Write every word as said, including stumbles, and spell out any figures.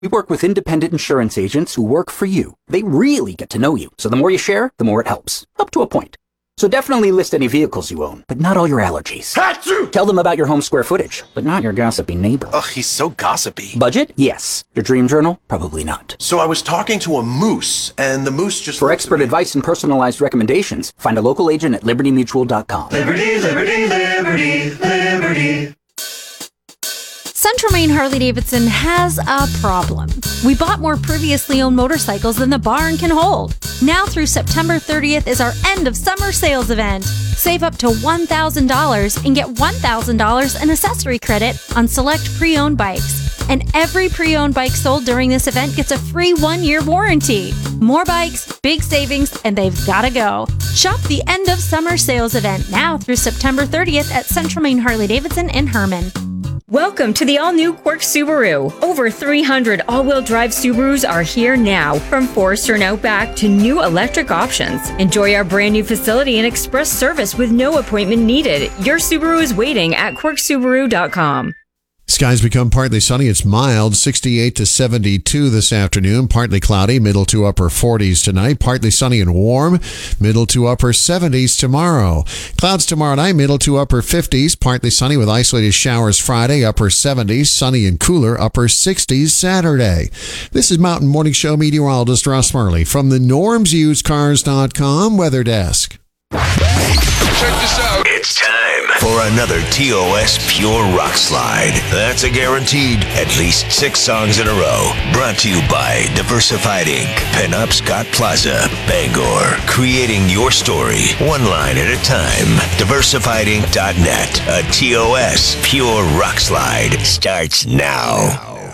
We work with independent insurance agents who work for you. They really get to know you, so the more you share, the more it helps. Up to a point. So definitely list any vehicles you own, but not all your allergies. Achoo! Tell them about your home square footage, but not your gossipy neighbor. Ugh, he's so gossipy. Budget? Yes. Your dream journal? Probably not. So I was talking to a moose, and the moose just... For expert advice and personalized recommendations, find a local agent at liberty mutual dot com. Liberty, liberty, liberty, liberty. Central Maine Harley-Davidson has a problem. We bought more previously owned motorcycles than the barn can hold. Now through September thirtieth is our end of summer sales event. Save up to one thousand dollars and get one thousand dollars in accessory credit on select pre-owned bikes. And every pre-owned bike sold during this event gets a free one-year warranty. More bikes, big savings, and they've gotta go. Shop the end of summer sales event now through September thirtieth at Central Maine Harley-Davidson in Herman. Welcome to the all-new Quirk Subaru. Over three hundred all-wheel drive Subarus are here now, from Forester and Outback to new electric options. Enjoy our brand new facility and express service with no appointment needed. Your Subaru is waiting at quirk subaru dot com. Skies become partly sunny. It's mild, sixty-eight to seventy-two this afternoon. Partly cloudy, middle to upper forties tonight. Partly sunny and warm, middle to upper seventies tomorrow. Clouds tomorrow night, middle to upper fifties. Partly sunny with isolated showers Friday, upper seventies. Sunny and cooler, upper sixties Saturday. This is Mountain Morning Show meteorologist Russ Murley from the norms used cars dot com weather desk. Check this out. It's time for another T O S Pure Rock Slide. That's a guaranteed at least six songs in a row. Brought to you by Diversified Incorporated. Pinup Scott Plaza, Bangor. Creating your story, one line at a time. diversified inc dot net. A T O S Pure Rock Slide starts now.